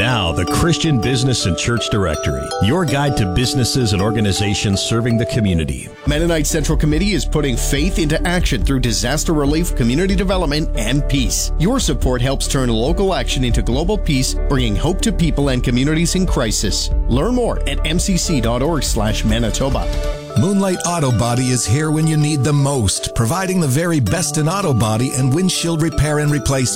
Now, the Christian Business and Church Directory, your guide to businesses and organizations serving the community. Mennonite Central Committee is putting faith into action through disaster relief, community development, and peace. Your support helps turn local action into global peace, bringing hope to people and communities in crisis. Learn more at mcc.org/Manitoba. Moonlight Auto Body is here when you need them most, providing the very best in auto body and windshield repair and replacement.